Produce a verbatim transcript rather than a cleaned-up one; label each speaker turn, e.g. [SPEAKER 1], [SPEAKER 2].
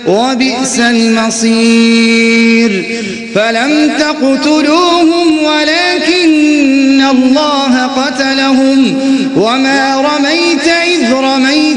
[SPEAKER 1] وبئس المصير فلم تقتلوهم ولكن الله قتلهم وما رميت إذ رميت